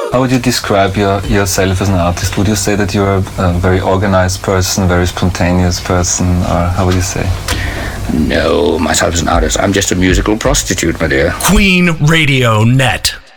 How would you describe yourself as an artist? Would you say that you're a very organized person, very spontaneous person, or how would you say? No, myself as an artist, I'm just a musical prostitute, my dear. Queen Radio Net.